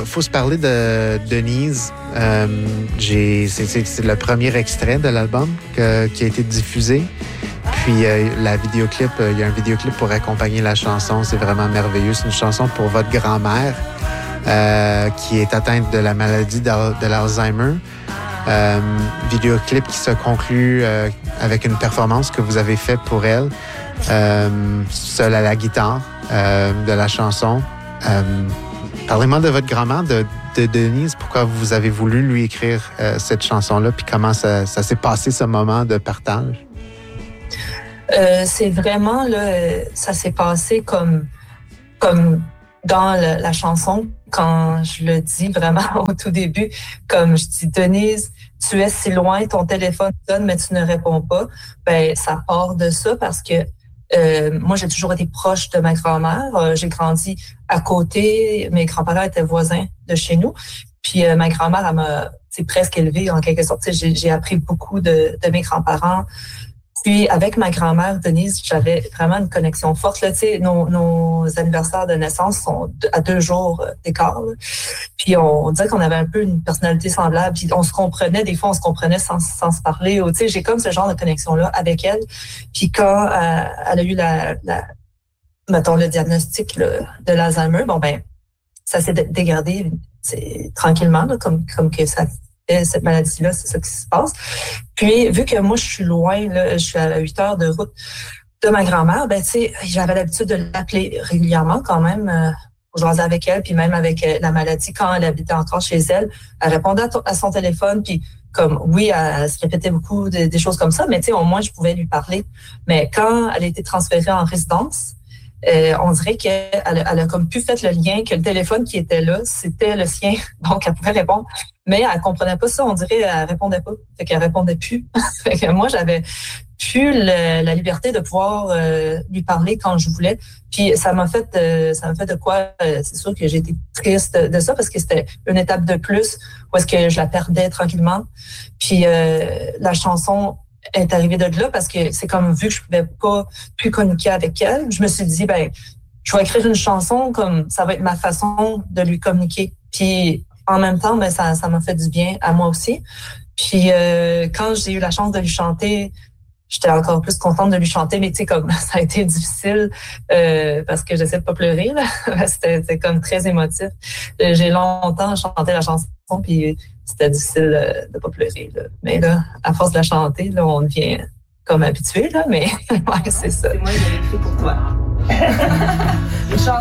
faut se parler de Denise. C'est le premier extrait de l'album qui a été diffusé. Puis la vidéoclip, il y a un vidéoclip pour accompagner la chanson. C'est vraiment merveilleux. C'est une chanson pour votre grand-mère qui est atteinte de la maladie de l'Alzheimer. Vidéoclip qui se conclut avec une performance que vous avez faite pour elle, seule à la guitare de la chanson. Parlez-moi de votre grand-mère, de Denise. Pourquoi vous avez voulu lui écrire cette chanson-là, puis comment ça s'est passé, ce moment de partage? C'est vraiment, là, ça s'est passé comme dans la chanson, quand je le dis vraiment au tout début, comme je dis, Denise, tu es si loin, ton téléphone sonne, mais tu ne réponds pas. Ben, ça part de ça parce que moi, j'ai toujours été proche de ma grand-mère. J'ai grandi à côté. Mes grands-parents étaient voisins de chez nous. Puis ma grand-mère, elle m'a presque élevée en quelque sorte. J'ai appris beaucoup de mes grands-parents. Puis avec ma grand-mère, Denise, j'avais vraiment une connexion forte. Là, nos anniversaires de naissance sont à 2 jours d'écart. Là. Puis on disait qu'on avait un peu une personnalité semblable. Puis on se comprenait, des fois on se comprenait sans se parler. J'ai comme ce genre de connexion-là avec elle. Puis quand elle a eu mettons, le diagnostic là, de l'Alzheimer, bon ben ça s'est dégradé tranquillement, là, comme que ça cette maladie-là, c'est ça qui se passe. Puis, vu que moi, je suis loin, là, je suis à 8 heures de route de ma grand-mère, ben, tu sais, j'avais l'habitude de l'appeler régulièrement quand même, pour jaser avec elle, puis même avec la maladie, quand elle habitait encore chez elle, elle répondait à son téléphone, puis comme, oui, elle se répétait beaucoup des choses comme ça, mais tu sais, au moins, je pouvais lui parler. Mais quand elle a été transférée en résidence, on dirait qu'elle a comme pu fait le lien que le téléphone qui était là, c'était le sien. Donc, elle pouvait répondre. Mais elle comprenait pas ça. On dirait qu'elle répondait pas. Fait qu'elle répondait plus. Fait que moi, j'avais plus la liberté de pouvoir lui parler quand je voulais. Puis, ça m'a fait de quoi? C'est sûr que j'ai été triste de ça parce que c'était une étape de plus où est-ce que je la perdais tranquillement. Puis, la chanson est arrivée de là parce que c'est comme vu que je pouvais pas plus communiquer avec elle, je me suis dit ben je vais écrire une chanson comme ça va être ma façon de lui communiquer. Puis en même temps ben ça m'a fait du bien à moi aussi. Puis quand j'ai eu la chance de lui chanter, j'étais encore plus contente de lui chanter, mais tu sais comme ça a été difficile parce que j'essaie de pas pleurer là. C'était comme très émotif. J'ai longtemps chanté la chanson puis c'était difficile de pas pleurer. Là. Mais là, à force de la chanter, là, on devient comme habitué, là, mais ouais, c'est ça. C'est moi qui l'ai écrit pour toi.